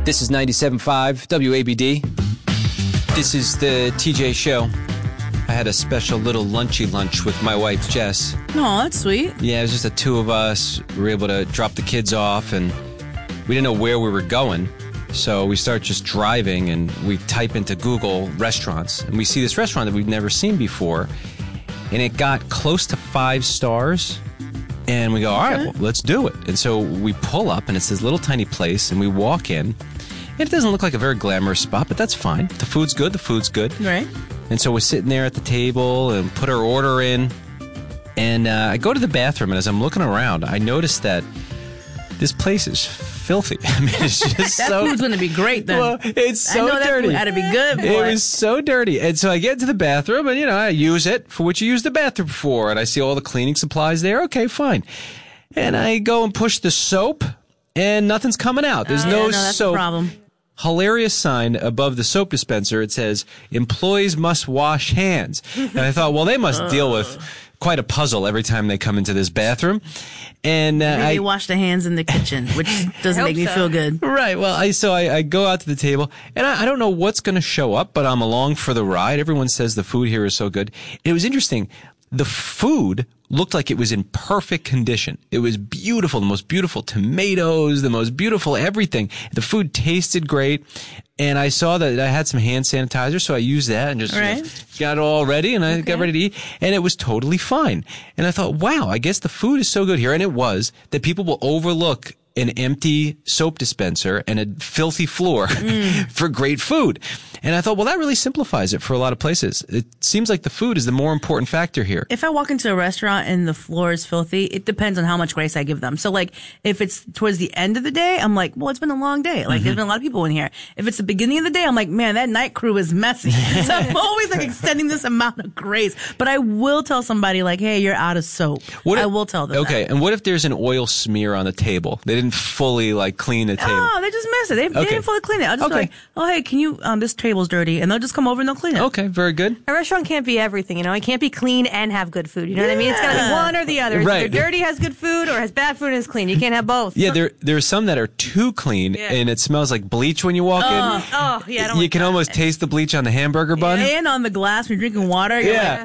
This is 97.5 WABD. This is the TJ Show. I had a special little lunchy lunch with my wife, Jess. Oh, that's sweet. Yeah, it was just the two of us. We were able to drop the kids off, and we didn't know where we were going. So we start just driving, and we type into Google restaurants. And we see this restaurant that we've never seen before. And it got close to 5 stars. And we go, all right, well, let's do it. And so we pull up, and it's this little tiny place, and we walk in. And it doesn't look like a very glamorous spot, but that's fine. The food's good. Right. And so we're sitting there at the table and put our order in. And I go to the bathroom, and as I'm looking around, I notice that this place is filthy. I mean, it's just that food's going to be great then. Well, it's so I know dirty. That food had to be good, boy. It was so dirty. And so I get to the bathroom, and, I use it for what you use the bathroom for. And I see all the cleaning supplies there. Okay, fine. And I go and push the soap, and nothing's coming out. There's no that's soap. The problem. Hilarious sign above the soap dispenser. It says, employees must wash hands. And I thought, well, they must deal with quite a puzzle every time they come into this bathroom. And they wash their hands in the kitchen, which doesn't make me feel good. Right. Well, I go out to the table, and I don't know what's going to show up, but I'm along for the ride. Everyone says the food here is so good. It was interesting. The food looked like it was in perfect condition. It was beautiful, the most beautiful tomatoes, the most beautiful everything. The food tasted great. And I saw that I had some hand sanitizer, so I used that and just got it all ready, and I got ready to eat. And it was totally fine. And I thought, wow, I guess the food is so good here. And it was that people will overlook an empty soap dispenser and a filthy floor for great food. And I thought, well, that really simplifies it for a lot of places. It seems like the food is the more important factor here. If I walk into a restaurant and the floor is filthy, it depends on how much grace I give them. So, like, if it's towards the end of the day, I'm like, well, it's been a long day. Like, there's been a lot of people in here. If it's the beginning of the day, I'm like, man, that night crew is messy. So I'm always, like, extending this amount of grace. But I will tell somebody, like, hey, you're out of soap. I will tell them that. And what if there's an oil smear on the table? They didn't fully, like, clean the table. Oh, they just missed it. They didn't fully clean it. I'll just be like, oh, hey, can you, this table's dirty. And they'll just come over and they'll clean it. Okay, very good. A restaurant can't be everything, It can't be clean and have good food. You know what I mean? It's got to be one or the other. It's either dirty, has good food, or has bad food and is clean. You can't have both. Yeah, there are some that are too clean, and it smells like bleach when you walk in. Oh, yeah, I don't You like can that. almost taste the bleach on the hamburger bun. And on the glass when you're drinking water. You're like,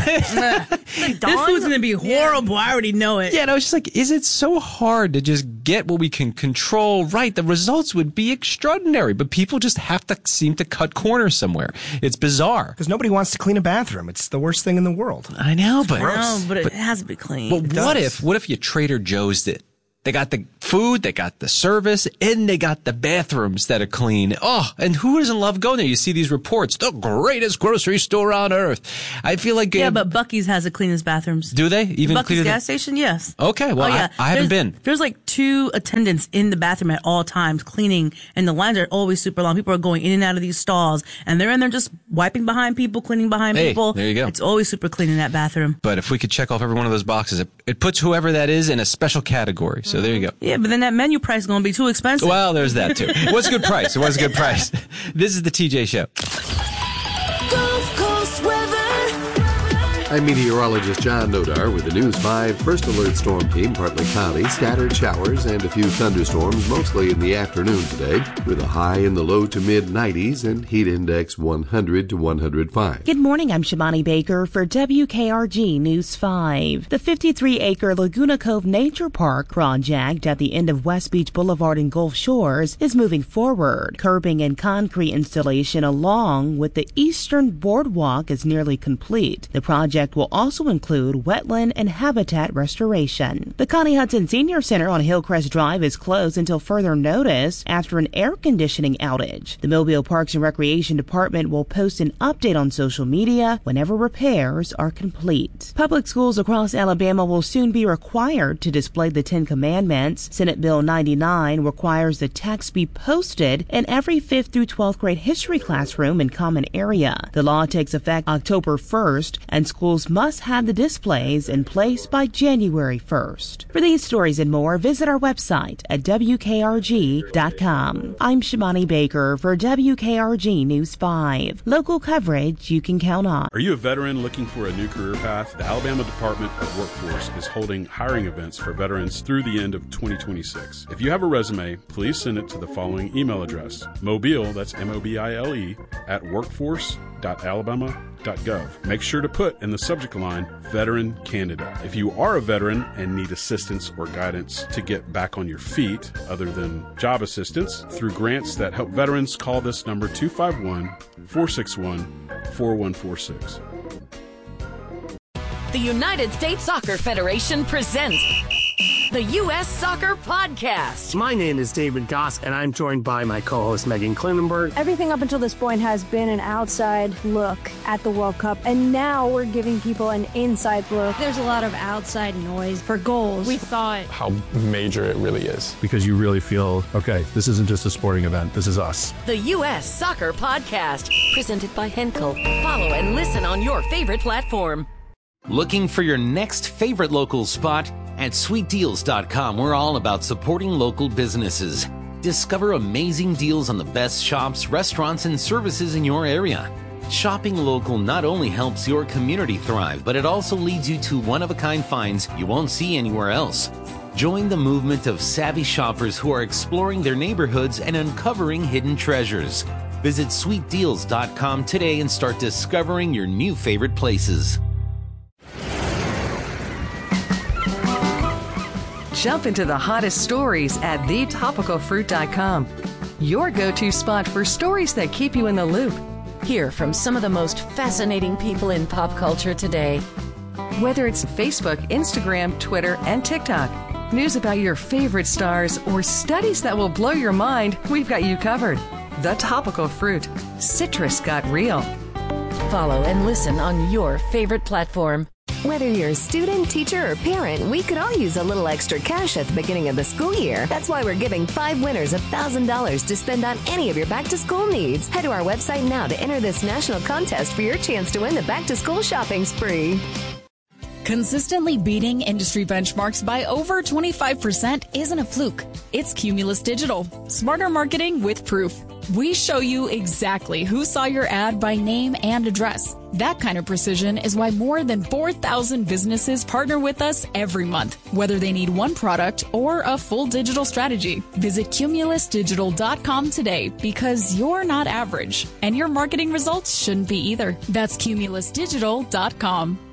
this food's going to be horrible. I already know it. Yeah, no, it's just like, is it so hard to just get what we can control right? The results would be extraordinary, but people just have to seem to cut corners somewhere. It's bizarre. Because nobody wants to clean a bathroom. It's the worst thing in the world. I know, but it has to be clean. But what if you Trader Joe's it? They got the food, they got the service, and they got the bathrooms that are clean. Oh, and who doesn't love going there? You see these reports, the greatest grocery store on earth. I feel like... Yeah, but Buc-ee's has the cleanest bathrooms. Do they? Even Buc-ee's gas station, yes. Okay, well, I haven't been. There's like 2 attendants in the bathroom at all times cleaning, and the lines are always super long. People are going in and out of these stalls, and they're in there just wiping behind people, cleaning behind people. There you go. It's always super clean in that bathroom. But if we could check off every one of those boxes, it puts whoever that is in a special category. So there you go. Yeah, but then that menu price is going to be too expensive. Well, there's that too. It was a good price. This is the TJ Show. Gulf Coast weather. I'm meteorologist John Nodar with the News 5 First Alert Storm Team. Partly cloudy, scattered showers, and a few thunderstorms, mostly in the afternoon today, with a high in the low to mid-90s and heat index 100 to 105. Good morning, I'm Shimani Baker for WKRG News 5. The 53-acre Laguna Cove Nature Park project at the end of West Beach Boulevard in Gulf Shores is moving forward. Curbing and concrete installation along with the eastern boardwalk is nearly complete. The project will also include wetland and habitat restoration. The Connie Hudson Senior Center on Hillcrest Drive is closed until further notice after an air conditioning outage. The Mobile Parks and Recreation Department will post an update on social media whenever repairs are complete. Public schools across Alabama will soon be required to display the 10 Commandments. Senate Bill 99 requires the text be posted in every 5th through 12th grade history classroom and common area. The law takes effect October 1st, and schools schools must have the displays in place by January 1st. For these stories and more, visit our website at WKRG.com. I'm Shimani Baker for WKRG News 5. Local coverage you can count on. Are you a veteran looking for a new career path? The Alabama Department of Workforce is holding hiring events for veterans through the end of 2026. If you have a resume, please send it to the following email address: Mobile, that's MOBILE, at workforce.alabama.gov. Make sure to put in the subject line, Veteran Candidate. If you are a veteran and need assistance or guidance to get back on your feet, other than job assistance, through grants that help veterans, call this number 251-461-4146. The United States Soccer Federation presents the U.S. Soccer Podcast. My name is David Goss, and I'm joined by my co-host Megan Klinenberg. Everything up until this point has been an outside look at the World Cup, and now we're giving people an inside look. There's a lot of outside noise for goals. We thought how major it really is. Because you really feel, okay, this isn't just a sporting event, this is us. The U.S. Soccer Podcast, presented by Henkel. Follow and listen on your favorite platform. Looking for your next favorite local spot? At sweetdeals.com, we're all about supporting local businesses. Discover amazing deals on the best shops, restaurants, and services in your area. Shopping local not only helps your community thrive, but it also leads you to one-of-a-kind finds you won't see anywhere else. Join the movement of savvy shoppers who are exploring their neighborhoods and uncovering hidden treasures. Visit sweetdeals.com today and start discovering your new favorite places. Jump into the hottest stories at thetopicalfruit.com. Your go-to spot for stories that keep you in the loop. Hear from some of the most fascinating people in pop culture today. Whether it's Facebook, Instagram, Twitter, and TikTok, news about your favorite stars, or studies that will blow your mind, we've got you covered. The Topical Fruit. Citrus got real. Follow and listen on your favorite platform. Whether you're a student, teacher, or parent, we could all use a little extra cash at the beginning of the school year. That's why we're giving 5 winners $1,000 to spend on any of your back-to-school needs. Head to our website now to enter this national contest for your chance to win the back-to-school shopping spree. Consistently beating industry benchmarks by over 25% isn't a fluke. It's Cumulus Digital. Smarter marketing with proof. We show you exactly who saw your ad by name and address. That kind of precision is why more than 4,000 businesses partner with us every month, whether they need one product or a full digital strategy. Visit cumulusdigital.com today, because you're not average, and your marketing results shouldn't be either. That's cumulusdigital.com.